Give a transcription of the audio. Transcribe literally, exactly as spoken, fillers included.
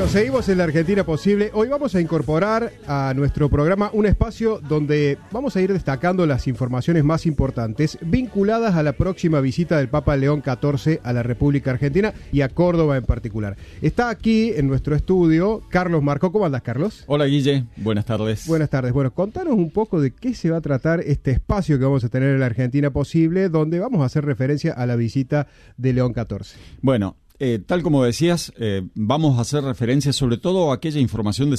Bueno, seguimos en la Argentina Posible. Hoy vamos a incorporar a nuestro programa un espacio donde vamos a ir destacando las informaciones más importantes vinculadas a la próxima visita del Papa León catorce a la República Argentina y a Córdoba en particular. Está aquí en nuestro estudio Carlos Marco. ¿Cómo andas, Carlos? Hola, Guille. Buenas tardes. Buenas tardes. Bueno, contanos un poco de qué se va a tratar este espacio que vamos a tener en la Argentina Posible, donde vamos a hacer referencia a la visita de León catorce. Bueno, Eh, tal como decías, eh, vamos a hacer referencia sobre todo a aquella información de